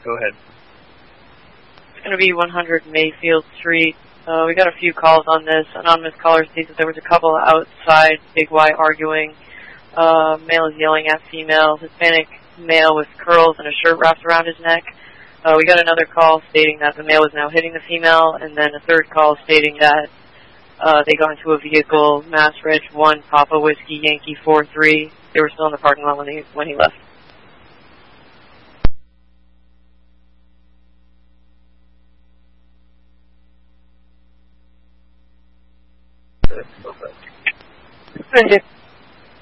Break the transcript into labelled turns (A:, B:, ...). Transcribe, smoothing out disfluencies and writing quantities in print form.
A: Go ahead.
B: It's going to be 100 Mayfield Street. We got a few calls on this. Anonymous caller states that there was a couple outside Big Y arguing. Male is yelling at female. Hispanic male with curls and a shirt wrapped around his neck. We got another call stating that the male was now hitting the female, and then a third call stating that they got into a vehicle, Mass Reg 1, Papa Whiskey, Yankee 4-3. They were still in the parking lot when he left.
C: Thank you.